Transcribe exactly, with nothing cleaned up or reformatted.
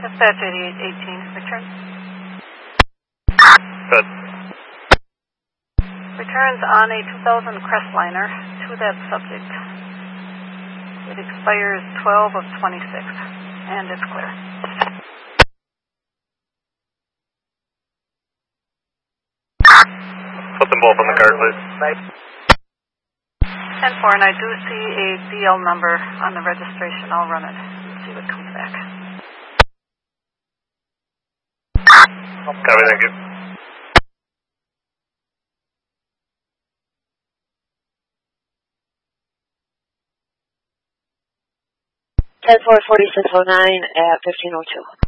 Dispatch eighty-eight eighteen, return. Good. Returns on a two thousand Crestliner to that subject. It expires twelve of twenty-six, and it's clear. Put them both on the card, please. ten four, and I do see a D L number on the registration. I'll run it and see what comes back. Copy, thank you. ten four forty-six oh nine at fifteen oh two.